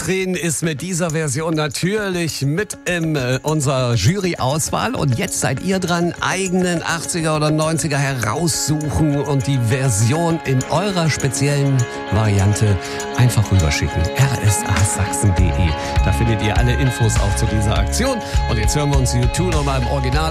Katrin ist mit dieser Version natürlich mit in unserer Jury-Auswahl. Und jetzt seid ihr dran, eigenen 80er oder 90er heraussuchen und die Version in eurer speziellen Variante einfach rüberschicken. rsasachsen.de. Da findet ihr alle Infos auch zu dieser Aktion. Und jetzt hören wir uns U2 nochmal im Original